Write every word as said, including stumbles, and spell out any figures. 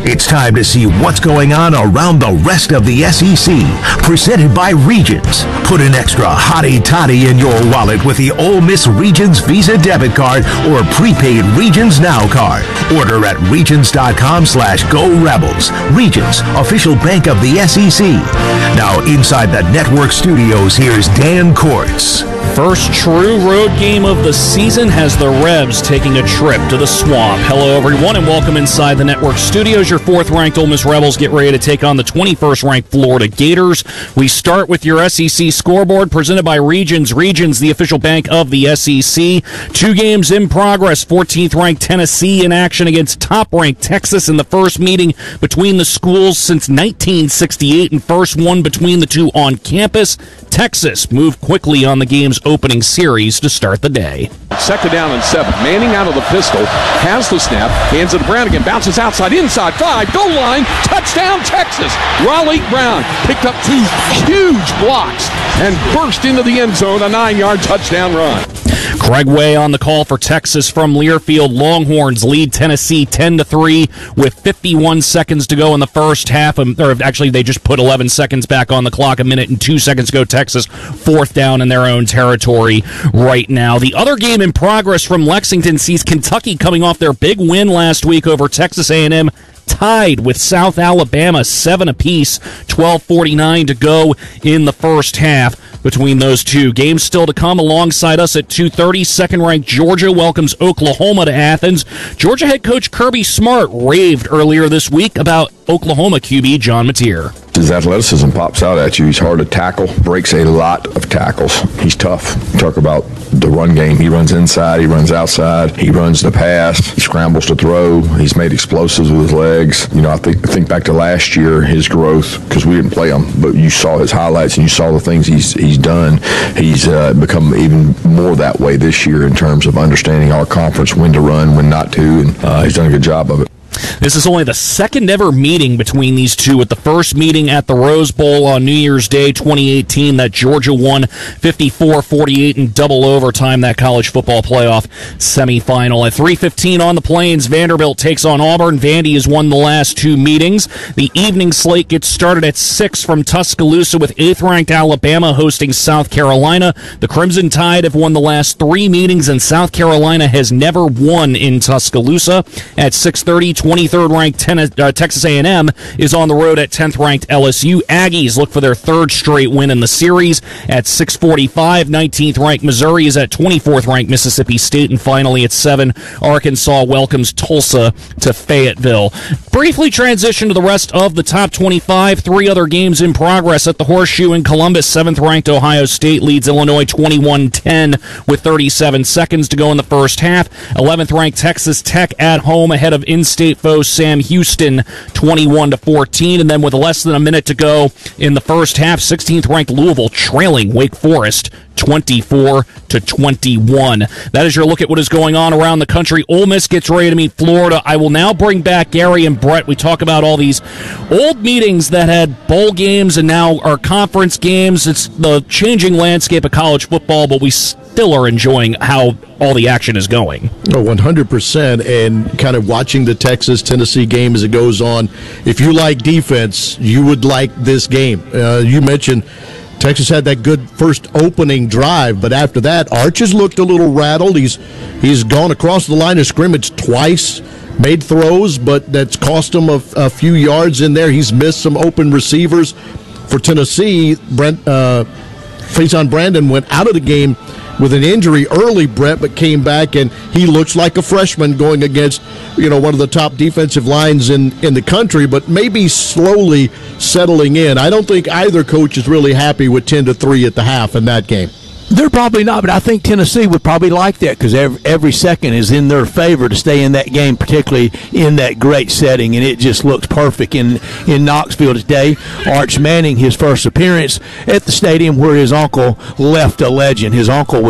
It's time to see what's going on around the rest of the S E C. Presented by Regions. Put an extra hottie toddy in your wallet with the Ole Miss Regions Visa debit card or prepaid Regions Now card. Order at regions.com slash go rebels. Regions, official bank of the S E C. Now inside the network studios, here's Dan Courts. First true road game of the season has the Rebs taking a trip to the Swamp. Hello, everyone, and welcome inside the network studios. Your fourth-ranked Ole Miss Rebels get ready to take on the twenty-first-ranked Florida Gators. We start with your S E C scoreboard presented by Regions. Regions, the official bank of the S E C. Two games in progress. fourteenth-ranked Tennessee in action against top-ranked Texas in the first meeting between the schools since nineteen sixty-eight, and first one between the two on campus. Texas moved quickly on the game's opening series to start the day. Second down and seven. Manning out of the pistol, has the snap, hands it to Brown again, bounces outside, inside, five, goal line, touchdown Texas. Raleigh Brown picked up two huge blocks and burst into the end zone, a nine-yard touchdown run. Craig Way on the call for Texas from Learfield. Longhorns lead Tennessee ten to three with fifty-one seconds to go in the first half. Or actually, they just put eleven seconds back on the clock. A minute and two seconds ago. Texas fourth down in their own territory right now. The other game in progress from Lexington sees Kentucky coming off their big win last week over Texas A and M. Tied with South Alabama, seven apiece, twelve forty-nine to go in the first half between those two. Games still to come alongside us at two thirty. Second-ranked Georgia welcomes Oklahoma to Athens. Georgia head coach Kirby Smart raved earlier this week about Oklahoma Q B John Mateer. His athleticism pops out at you. He's hard to tackle, breaks a lot of tackles. He's tough. Talk about the run game. He runs inside, he runs outside, he runs the pass, he scrambles to throw. He's made explosives with his legs. You know, I think think back to last year, his growth, because we didn't play him, but you saw his highlights and you saw the things he's he's done. He's uh, become even more that way this year in terms of understanding our conference, when to run, when not to, and uh, he's done a good job of it. This is only the second ever meeting between these two, with the first meeting at the Rose Bowl on New Year's Day twenty eighteen that Georgia won fifty-four forty-eight in double overtime, that college football playoff semifinal. At three fifteen on the Plains, Vanderbilt takes on Auburn. Vandy has won the last two meetings. The evening slate gets started at six from Tuscaloosa with eighth-ranked Alabama hosting South Carolina. The Crimson Tide have won the last three meetings, and South Carolina has never won in Tuscaloosa. At six thirty, twenty-third-ranked ten, uh, Texas A and M is on the road at tenth-ranked L S U. Aggies look for their third straight win in the series. At six forty-five, nineteenth-ranked Missouri is at twenty-fourth-ranked Mississippi State. And finally at seven, Arkansas welcomes Tulsa to Fayetteville. Briefly transition to the rest of the top twenty-five. Three other games in progress at the Horseshoe in Columbus. seventh-ranked Ohio State leads Illinois twenty-one ten with thirty-seven seconds to go in the first half. eleventh-ranked Texas Tech at home ahead of in-state foe Sam Houston twenty-one to fourteen, and then with less than a minute to go in the first half, sixteenth-ranked Louisville trailing Wake Forest twenty-four to twenty-one. That is your look at what is going on around the country. Ole Miss gets ready to meet Florida. I will now bring back Gary and Brett. We talk about all these old meetings that had bowl games and now are conference games. It's the changing landscape of college football, but we still are enjoying how all the action is going. Oh, one hundred percent, and kind of watching the Texas-Tennessee game as it goes on. If you like defense, you would like this game. Uh, you mentioned Texas had that good first opening drive, but after that, Arch has looked a little rattled. He's he's gone across the line of scrimmage twice, made throws, but that's cost him a, a few yards in there. He's missed some open receivers. For Tennessee, Brent uh, Faison Brandon went out of the game with an injury early, Brett, but came back, and he looks like a freshman going against, you know, one of the top defensive lines in, in the country, but maybe slowly settling in. I don't think either coach is really happy with ten to three at the half in that game. They're probably not, but I think Tennessee would probably like that because every, every second is in their favor to stay in that game, particularly in that great setting, and it just looks perfect in, in Knoxville today. Arch Manning, his first appearance at the stadium where his uncle left a legend. His uncle was